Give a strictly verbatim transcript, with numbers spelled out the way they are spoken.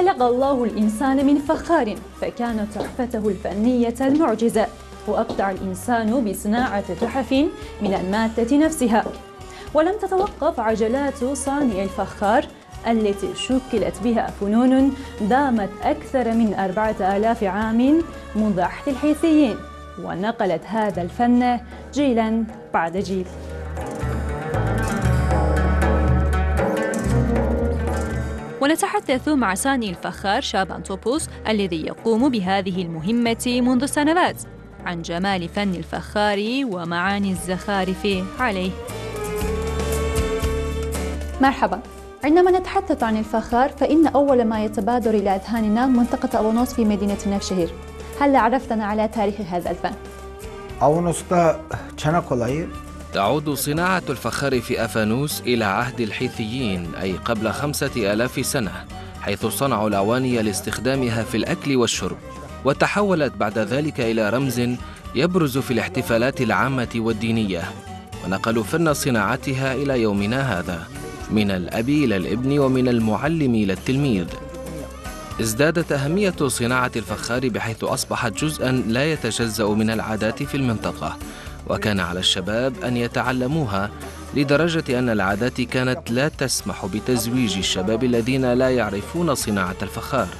خلق الله الإنسان من فخار فكان تحفته الفنية المعجزة، وأبدع الإنسان بصناعة تحف من المادة نفسها. ولم تتوقف عجلات صانع الفخار التي شكلت بها فنون دامت أكثر من أربعة آلاف عام منذ عهد الحيثيين، ونقلت هذا الفن جيلاً بعد جيل. ونتحدث مع صانع الفخار شابان توبوس الذي يقوم بهذه المهمة منذ سنوات عن جمال فن الفخار ومعاني الزخارف عليه. مرحبا. عندما نتحدث عن الفخار فإن أول ما يتبادر إلى أذهاننا منطقة أونوس في مدينة نفشهير. هل عرفتنا على تاريخ هذا الفن؟ أونوستا تشاناكولاي. تعود صناعة الفخار في أفانوس إلى عهد الحيثيين، أي قبل خمسة آلاف سنة، حيث صنعوا الأواني لاستخدامها في الأكل والشرب، وتحولت بعد ذلك إلى رمز يبرز في الاحتفالات العامة والدينية، ونقلوا فن صناعتها إلى يومنا هذا، من الأب إلى الابن ومن المعلم إلى التلميذ. ازدادت أهمية صناعة الفخار بحيث أصبحت جزءاً لا يتجزأ من العادات في المنطقة، وكان على الشباب أن يتعلموها، لدرجة أن العادات كانت لا تسمح بتزويج الشباب الذين لا يعرفون صناعة الفخار.